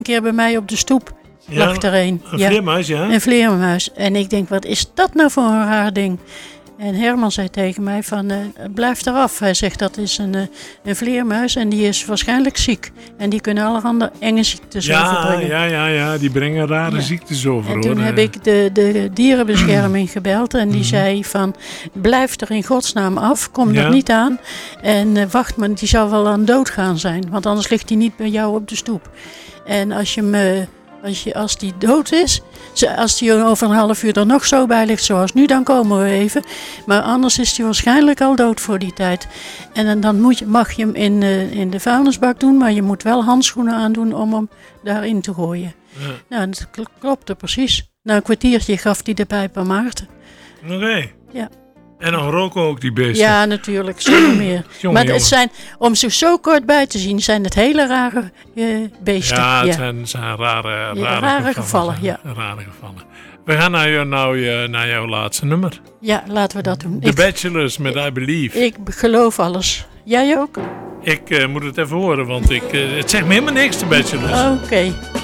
keer bij mij op de stoep lag er een. Een vleermuis, ja? Een vleermuis. En ik denk, wat is dat nou voor een raar ding? En Herman zei tegen mij van, blijf eraf. Hij zegt, dat is een vleermuis en die is waarschijnlijk ziek. En die kunnen allerhande enge ziektes overbrengen. Ja, die brengen rare ziektes over. En toen heb ik de dierenbescherming gebeld en die zei van, blijf er in godsnaam af, kom er niet aan. En wacht maar, die zou wel aan dood gaan zijn, want anders ligt hij niet bij jou op de stoep. En als die dood is, als die over een half uur er nog zo bij ligt zoals nu, dan komen we even. Maar anders is die waarschijnlijk al dood voor die tijd. En dan mag je hem in de vuilnisbak doen, maar je moet wel handschoenen aandoen om hem daarin te gooien. Ja. Nou, dat klopte precies. Na een kwartiertje gaf hij de pijp aan Maarten. Oké. Ja. En dan roken ook die beesten. Ja, natuurlijk. Zonder meer. Maar het zijn, om ze zo kort bij te zien, zijn het hele rare beesten. Ja, het zijn rare gevallen. Ja. Rare gevallen. We gaan naar jouw laatste nummer. Ja, laten we dat doen. The Bachelors met I Believe. Ik geloof alles. Jij ook? Ik moet het even horen, want het zegt me helemaal niks, The Bachelors. Oké.